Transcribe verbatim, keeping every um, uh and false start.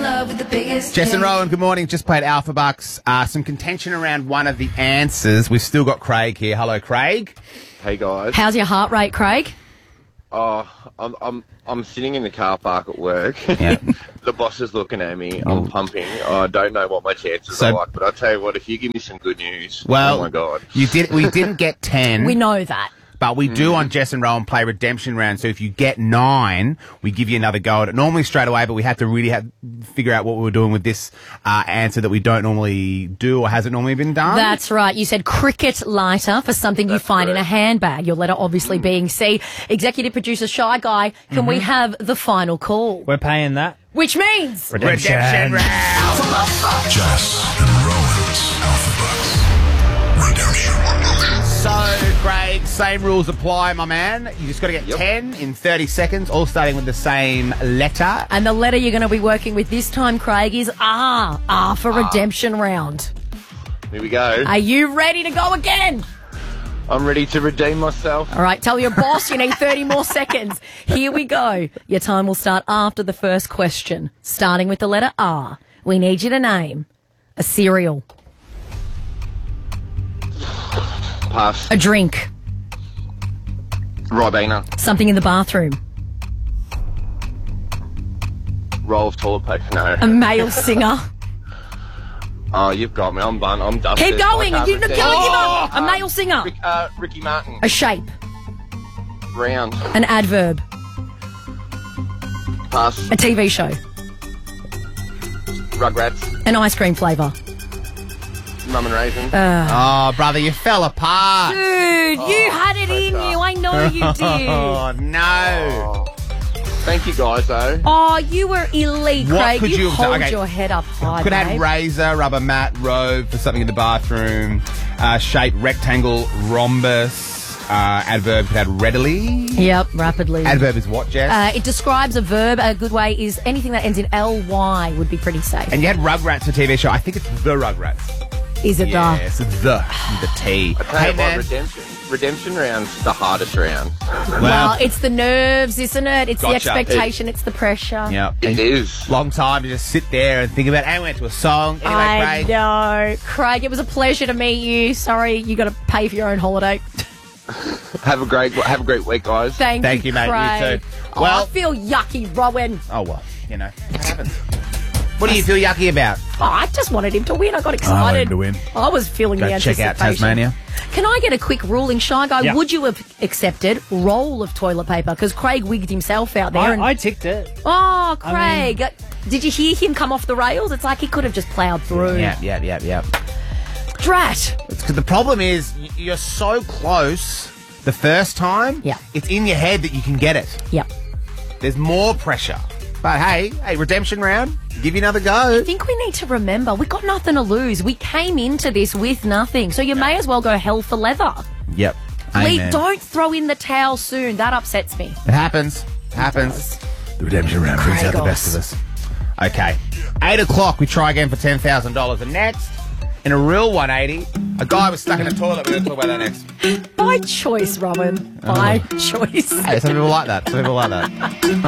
love with the biggest Jess and K. Rowan, good morning. Just played Alpha Bucks. Uh, some contention around one of the answers. We've still got Craig here. Hello, Craig. Hey guys. How's your heart rate, Craig? Oh, I'm I'm I'm sitting in the car park at work. Yeah. The boss is looking at me. I'm pumping. I don't know what my chances So- are like, but I tell you what, if you give me some good news, Well, oh my god, you did. We didn't get ten. We know that. But we do on Jess and Rowan play redemption round. So if you get nine, we give you another go at it. Normally straight away, but we had to really have, figure out what we were doing with this uh, answer that we don't normally do or hasn't normally been done. That's right. You said cricket lighter for something you That's find in a correct. handbag. Your letter obviously being C. Executive producer Shy Guy, can we have the final call? We're paying that. Which means... redemption round. Jess and Rowan's Alpha Bucks. Redemption. So, Craig, same rules apply, my man. You just got to get Yep. ten in thirty seconds, all starting with the same letter. And the letter you're going to be working with this time, Craig, is R. R for redemption round. here we go. Are you ready to go again? I'm ready to redeem myself. All right, tell your boss you need thirty more seconds. Here we go. Your time will start after the first question. Starting with the letter R, we need you to name a cereal, Pass. a drink, Ribena. something in the bathroom, Roll of toilet paper. No. a male singer. Oh, you've got me. I'm done. I'm dusted. Keep going. I can't You can't give pretend. up. A male singer, Rick, uh, Ricky Martin. a shape, Round. an adverb, Pass. a T V show, Rugrats. an ice cream flavour. Mum and Raisin. Oh, brother, you fell apart. Dude, you had it in tough. you. I know you did. Oh, no. Oh. Thank you guys, though. Oh, you were elite, What Craig. could you you have done? hold Okay. your head up high, Could have babe. had razor, rubber mat, robe for something in the bathroom, uh, shape, rectangle, rhombus, uh, adverb could have readily. Yep, rapidly. Adverb is what, Jess? Uh, it describes a verb. A good way is anything that ends in L Y would be pretty safe. and you had Rugrats, a T V show. I think it's the Rugrats. Is it Yes, it's the, the T. I tell Hey, you what, man. redemption. Redemption round's the hardest round. the? Well, it's the nerves, isn't it? It's Gotcha. the expectation. It's the pressure. Yeah. It And is. long time to just sit there and think about it. And we went to a song. Anyway, I Craig. know. Craig, it was a pleasure to meet you. Sorry, you got to pay for your own holiday. Have a great have a great week, guys. Thank, Thank you, mate. You Craig. too. Oh, Well- I feel yucky, Rowan. Oh, well, you know, what happens. What do you feel yucky about? Oh, I just wanted him to win. I got excited. him to win. I was feeling Go the check out anticipation. Tasmania. Can I get a quick ruling, Shy Guy? Yeah. Would you have accepted roll of toilet paper? Because Craig wigged himself out there. and I, I ticked it. Oh, Craig. Did you hear him come off the rails? It's like he could have just ploughed through. Yeah, yeah, yeah, yeah. Drat. It's 'cause the problem is y- you're so close the first time. Yeah. It's in your head that you can get it. Yep. There's more pressure. But hey, hey, redemption round. Give you another go. I think we need to remember we got nothing to lose. We came into this with nothing. So you may as well go hell for leather. Yep. Lee, Amen. don't throw in the towel soon. That upsets me. It happens. It happens. The redemption round brings out the best of us. Okay. Eight o'clock, we try again for ten thousand dollars. And next, in a real one eighty, a guy was stuck in a toilet. We're going to talk about that next. By choice, Robin. By choice. Hey, some people like that. Some people like that.